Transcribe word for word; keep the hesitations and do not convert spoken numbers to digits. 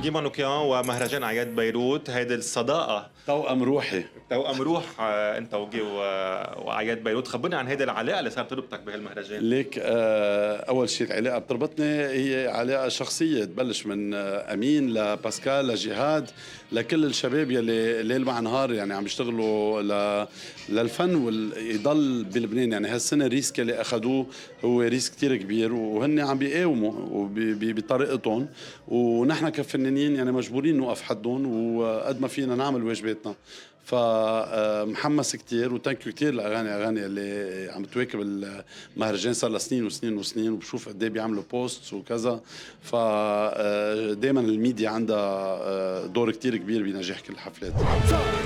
ديما نوكيان ومهرجان أعياد بيروت، هيدي الصداقة توأم روحي. توأم روح. آه، أنت وجي و- وأعياد بيروت، خبرني عن هيدي العلاقة اللي صارت تربطك بهالمهرجان. ليك آه، أول شيء العلاقة بتربطني هي علاقة شخصية تبلش من آه، أمين لباسكال لجهاد لكل الشباب يلي ليل مع نهار يعني عم يشتغلوا ل- للفن ويضل بلبنان. يعني هالسنة الريسك اللي أخذوه هو ريسك كتير كبير وهن عم بيقاوموا وب- ب- بطريقتهم، ونحن كفنانين يعني مجبورين نوقف حدهم وقد ما فينا نعمل واجباتنا. فمحمس كتير وتانكيو كتير لأغاني أغاني اللي عم تواكب المهرجان صار لها سنين وسنين وسنين، وبشوف قد ايه بيعملوا بوستس وكذا. فدائما الميديا عندها آه، دور كتير كبير بنجاح كل الحفلات.